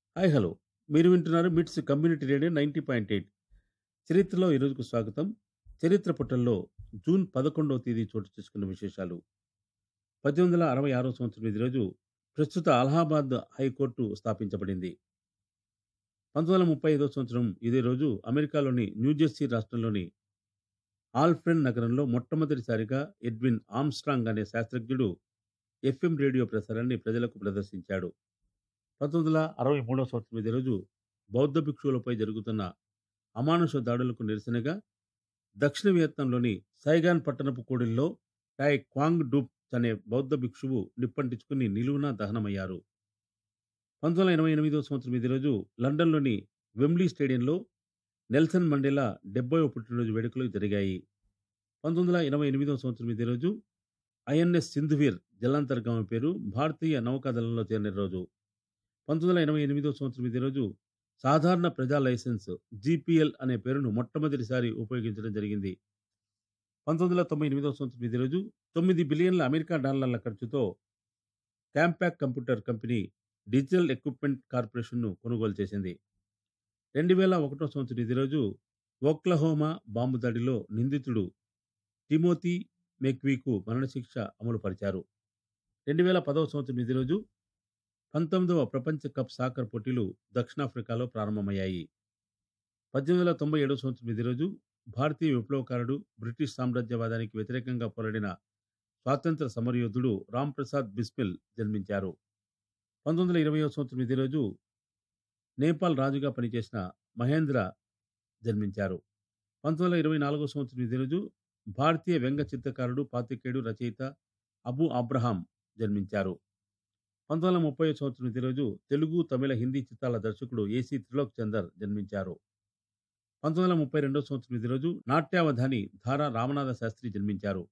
Hi hello. మీరు వింటున్నారు మిట్స్ కమ్యూనిటీ రేడియో 90.8. చరిత్రలో ఈరోజుకు స్వాగతం. చరిత్ర పుటల్లో జూన్ 11వ తేదీ చోటు చేసుకున్న విశేషాలు. 1866 సంవత్సరం ఇది రోజు ప్రస్తుత అలహాబాద్ హైకోర్టు స్థాపించబడింది. 1935 సంవత్సరం ఇదే రోజు అమెరికాలోని న్యూజెర్సీ రాష్ట్రంలోని ఆల్ఫ్రెన్ నగరంలో మొట్టమొదటిసారిగా ఎడ్విన్ ఆర్మ్స్ట్రాంగ్ అనే శాస్త్రజ్ఞుడు ఎఫ్ఎం రేడియో ప్రసారాన్ని ప్రజలకు ప్రదర్శించాడు. 1963 సంవత్సరం ఇదే రోజు బౌద్ధ భిక్షువులపై జరుగుతున్న అమానుష దాడులకు నిరసనగా దక్షిణ వియత్నాంలోని సైగాన్ పట్టణపు కూడలిలో టాయ్ క్వాంగ్ డూప్ అనే బౌద్ధ భిక్షువు నిప్పంటించుకుని నిలువున దహనమయ్యారు. 1988 సంవత్సరం ఇదే రోజు లండన్లోని వెంబ్లీ స్టేడియంలో నెల్సన్ మండేలా 70వ పుట్టినరోజు వేడుకలు జరిగాయి. 1988 సంవత్సరం ఇదే రోజు ఐఎన్ఎస్ సింధువీర్ జలాంతర్గామి పేరు భారతీయ నౌకాదళంలో చేరిన రోజు. 1988 సంవత్సరం ఇదే రోజు సాధారణ ప్రజా లైసెన్స్ జీపీఎల్ అనే పేరును మొట్టమొదటిసారి ఉపయోగించడం జరిగింది. 1998 సంవత్సరం ఇదే రోజు 9 బిలియన్ల అమెరికా డాలర్ల ఖర్చుతో క్యాంపాక్ కంప్యూటర్ కంపెనీ డిజిటల్ ఎక్విప్మెంట్ కార్పొరేషన్ను కొనుగోలు చేసింది. 2001 సంవత్సరం ఇదే రోజు ఓక్లహోమా బాంబు దాడిలో నిందితుడు టిమోతీ మెక్వీకు మరణశిక్ష అమలు పరిచారు. 2010 సంవత్సరం ఇదే రోజు 19వ ప్రపంచ కప్ సాకర్ పోటీలు దక్షిణాఫ్రికాలో ప్రారంభమయ్యాయి. 1897 సంవత్సరం ఇదే రోజు భారతీయ విప్లవకారుడు, బ్రిటిష్ సామ్రాజ్యవాదానికి వ్యతిరేకంగా పోరాడిన స్వాతంత్ర సమరయోధుడు రామ్ ప్రసాద్ బిస్మిల్ జన్మించారు. 1920 సంవత్సరం ఇదే రోజు నేపాల్ రాజుగా పనిచేసిన మహేంద్ర జన్మించారు. 1924 సంవత్సరం ఇదే రోజు భారతీయ వ్యంగ్య చిత్రకారుడు, పాత్రికేయుడు, రచయిత అబు అబ్రహాం జన్మించారు. 1930 సంవత్సరం ఇదే రోజు తెలుగు, తమిళ, హిందీ చిత్రాల దర్శకుడు ఏసీ త్రిలోక్ చందర్ జన్మించారు. 1932 సంవత్సరం ఇదే రోజు నాట్యావధాని ధారా రామనాథ శాస్త్రి జన్మించారు.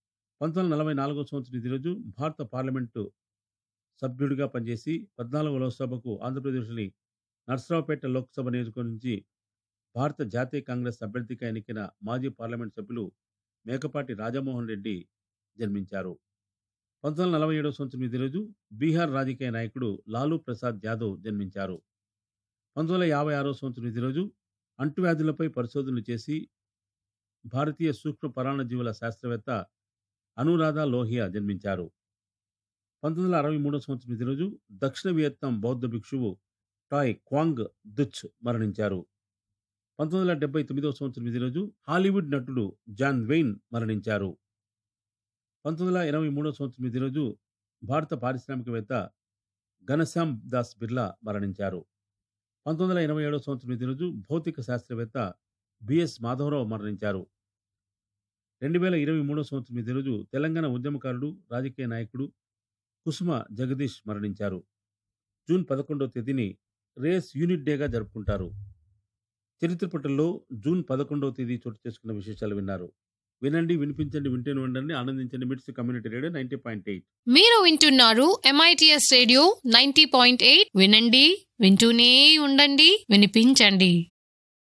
1944 సంవత్సరం ఇదే రోజు భారత పార్లమెంటు సభ్యుడిగా పనిచేసి 14వ లోక్సభకు ఆంధ్రప్రదేశ్లోని నర్సరావుపేట లోక్సభ నియోజకవర్గం నుంచి భారత జాతీయ కాంగ్రెస్ అభ్యర్థిగా ఎన్నికైన మాజీ పార్లమెంట్ సభ్యులు మేకపాటి రాజమోహన్ రెడ్డి జన్మించారు. 1947 సంవత్సరం ఇదే రోజు బీహార్ రాజకీయ నాయకుడు లాలూ ప్రసాద్ యాదవ్ జన్మించారు. 1956 సంవత్సరం ఇదే రోజు అంటువ్యాధులపై పరిశోధనలు చేసి భారతీయ సూక్ష్మ పరాన్నజీవుల శాస్త్రవేత్త అనురాధ లోహియా జన్మించారు. 1963 సంవత్సరం ఇదే రోజు దక్షిణ వియత్నాం బౌద్ధ భిక్షువు టాయ్ క్వాంగ్ దుచ్ మరణించారు. 1979 సంవత్సరం ఇదే రోజు హాలీవుడ్ నటుడు జాన్ వెయిన్ మరణించారు. 1983 సంవత్సరం ఇదే రోజు భారత పారిశ్రామికవేత్త ఘనశ్యామ్ దాస్ బిర్లా మరణించారు. 1987 సంవత్సరం ఇదే రోజు భౌతిక శాస్త్రవేత్త బిఎస్ మాధవరావు మరణించారు. 2023 సంవత్సరం ఇదే రోజు తెలంగాణ ఉద్యమకారుడు, రాజకీయ నాయకుడు కుసుమ జగదీష్ మరణించారు. జూన్ 11వ తేదీని రేస్ యూనిట్ డేగా జరుపుకుంటారు. చరిత్ర పుటల్లో జూన్ 11వ తేదీ చోటు చేసుకున్న విశేషాలు విన్నారు. వినండి, వినిపించండి, వింటూనే ఉండండి, ఆనందించండి. మిట్స్ కమ్యూనిటీ రేడియో 90.8. మీరు వింటున్నారు MITS రేడియో 90.8. వినండి, వింటూనే ఉండండి, వినిపించండి.